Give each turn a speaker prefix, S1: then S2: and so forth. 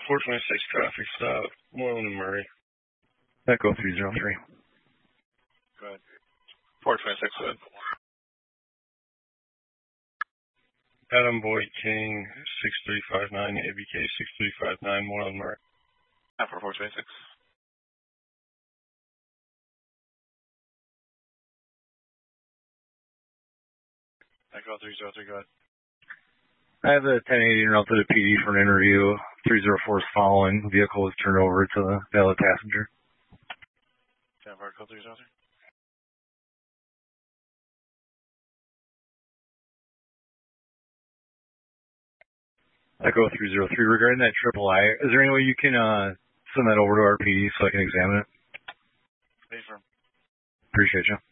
S1: 426 traffic stop, Moreland and Murray.
S2: Echo 303.
S3: Go ahead. 426, go ahead.
S1: Adam Boyd King, 6359, ABK 6359, Moreland Murray.
S3: For 426. Echo 303, go ahead.
S2: I have a 1080 route to the PD for an interview. 304 is following. Vehicle was turned over to the valid passenger.
S3: Echo 303.
S2: Echo 303. Regarding that triple I, is there any way you can send that over to our PD so I can examine it?
S3: Affirm.
S2: Appreciate you.